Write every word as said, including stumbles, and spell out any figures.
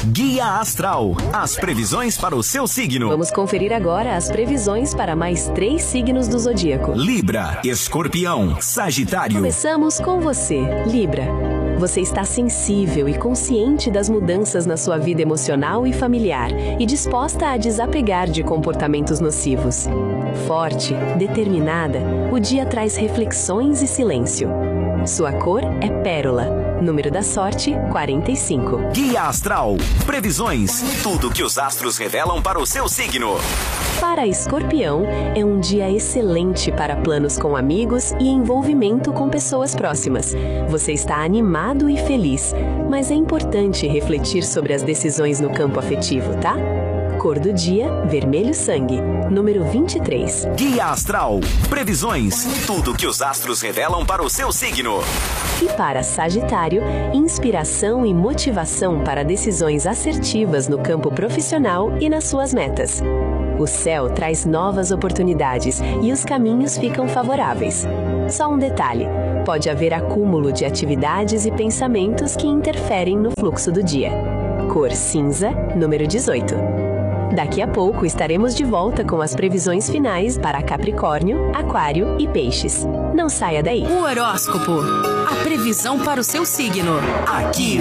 Guia Astral. As previsões para o seu signo. Vamos conferir agora as previsões para mais três signos do zodíaco: Libra, Escorpião, Sagitário. Começamos com você, Libra. Você está sensível e consciente das mudanças na sua vida emocional e familiar e disposta a desapegar de comportamentos nocivos. Forte, determinada, o dia traz reflexões e silêncio. Sua cor é pérola. Número da sorte, quarenta e cinco. Guia Astral. Previsões. Tudo que os astros revelam para o seu signo. Para Escorpião, é um dia excelente para planos com amigos e envolvimento com pessoas próximas. Você está animado e feliz, mas é importante refletir sobre as decisões no campo afetivo, tá? Cor do dia, vermelho sangue. Número vinte e três. Guia Astral. Previsões. Tudo que os astros revelam para o seu signo. E para Sagitário, inspiração e motivação para decisões assertivas no campo profissional e nas suas metas. O céu traz novas oportunidades e os caminhos ficam favoráveis. Só um detalhe: pode haver acúmulo de atividades e pensamentos que interferem no fluxo do dia. Cor cinza, número dezoito. Daqui a pouco estaremos de volta com as previsões finais para Capricórnio, Aquário e Peixes. Não saia daí. O horóscopo. A previsão para o seu signo. Aqui